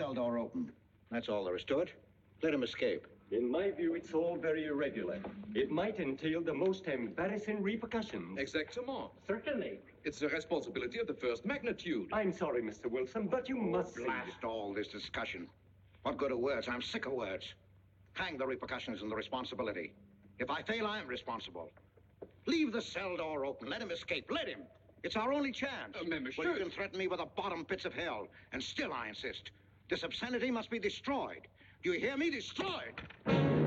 cell door open. That's all there is to it. Let him escape. In my view, it's all very irregular. It might entail the most embarrassing repercussions. Exactement. Certainly. It's a responsibility of the first magnitude. I'm sorry, Mr. Wilson, but you must Blast all this discussion. What good are words? I'm sick of words. Hang the repercussions and the responsibility. If I fail, I'm responsible. Leave the cell door open. Let him escape. Let him. It's our only chance. Monsieur. Well, you can threaten me with the bottom pits of hell, and still I insist. This obscenity must be destroyed. Do you hear me? Destroyed!